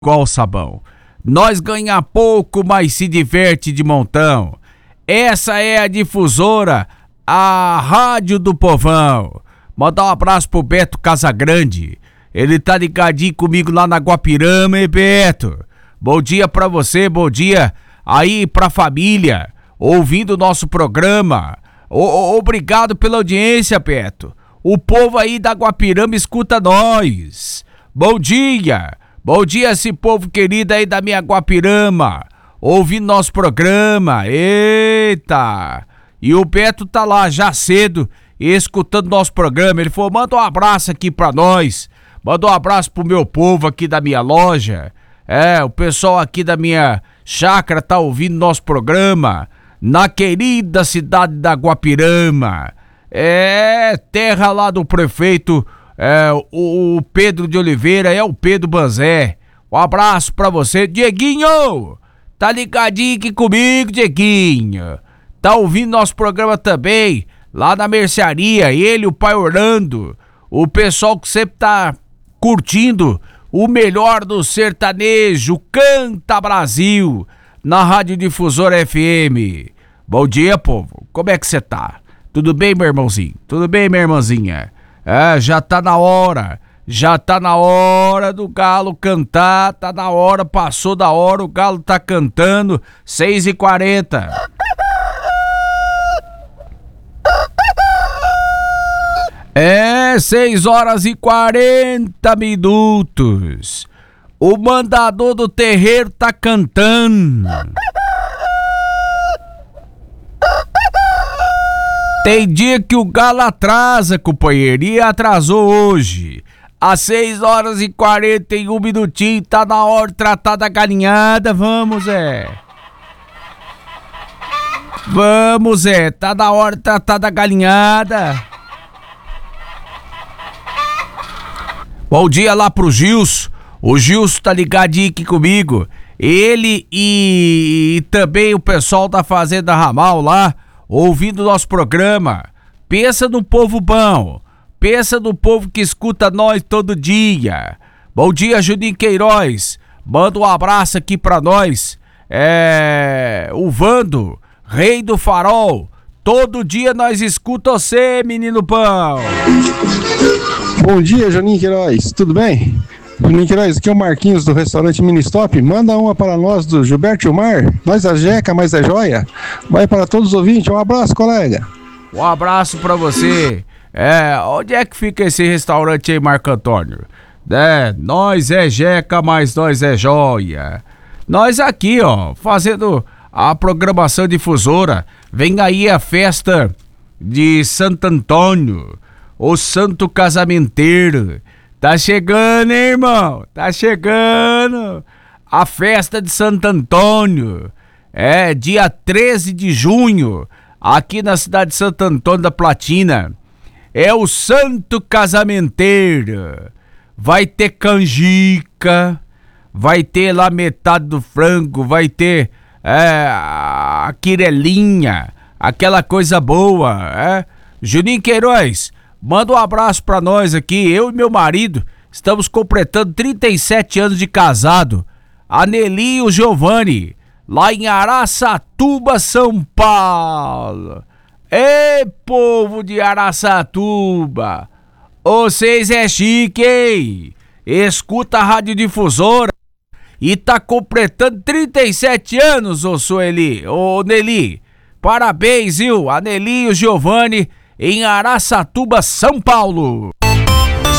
igual sabão. Nós ganha pouco, mas se diverte de montão. Essa é a Difusora, a Rádio do Povão. Mandar um abraço pro Beto Casagrande. Ele tá ligadinho comigo lá na Guapirama, hein, Beto? Bom dia pra você, bom dia aí pra família, ouvindo o nosso programa. Obrigado pela audiência, Beto. O povo aí da Guapirama escuta nós. Bom dia esse povo querido aí da minha Guapirama, ouvindo nosso programa. Eita! E o Beto tá lá já cedo, escutando nosso programa. Ele falou, manda um abraço aqui pra nós. Manda um abraço pro meu povo aqui da minha loja. O pessoal aqui da minha chácara tá ouvindo nosso programa, na querida cidade da Guapirama. Terra lá do prefeito, o Pedro de Oliveira, o Pedro Banzé. Um abraço pra você, Dieguinho. Tá ligadinho aqui comigo, Dieguinho. Tá ouvindo nosso programa também, lá na mercearia, ele, o pai Orlando. O pessoal que sempre tá curtindo o melhor do sertanejo, Canta Brasil, na Rádio Difusora FM. Bom dia, povo. Como é que você tá? Tudo bem, meu irmãozinho? Tudo bem, minha irmãzinha? Já tá na hora do galo cantar, tá na hora, passou da hora, o galo tá cantando, 6h40. 6h40. O mandador do terreiro tá cantando. Tem dia que o galo atrasa, companheiro, e atrasou hoje. Às 6h41, tá na hora de tratar da galinhada, vamos, Vamos, tá na hora de tratar da galinhada. Bom dia lá pro Gilson. O Gilson tá ligadinho aqui comigo. Ele e também o pessoal da Fazenda Ramal lá, ouvindo o nosso programa. Pensa no povo bom. Pensa no povo que escuta nós todo dia. Bom dia, Juninho Queiroz. Manda um abraço aqui pra nós. O Vando, rei do farol. Todo dia nós escuta você, menino pão. Bom dia, Juninho Queiroz, tudo bem? Juninho Queiroz, aqui é o Marquinhos do restaurante Ministop. Manda uma para nós do Gilberto Gilmar. Nós a Jeca, mas é joia. Vai para todos os ouvintes. Um abraço, colega. Um abraço para você. Onde é que fica esse restaurante aí, Marco Antônio? Nós é Jeca, mas nós é joia. Nós aqui, fazendo a programação difusora. Vem aí a festa de Santo Antônio, o Santo Casamenteiro. Tá chegando, hein, irmão? Tá chegando a festa de Santo Antônio. Dia 13 de junho, aqui na cidade de Santo Antônio da Platina. É o Santo Casamenteiro. Vai ter canjica, vai ter lá metade do frango, vai ter a quirelinha, aquela coisa boa, Juninho Queiroz, manda um abraço pra nós aqui. Eu e meu marido estamos completando 37 anos de casado. A Nelly e o Giovanni, lá em Araçatuba, São Paulo. Ei, povo de Araçatuba, vocês é chique, hein? Escuta a Rádio Difusora e tá completando 37 anos, ô Nelly. Parabéns, viu? A Nelly e o Giovanni em Araçatuba, São Paulo.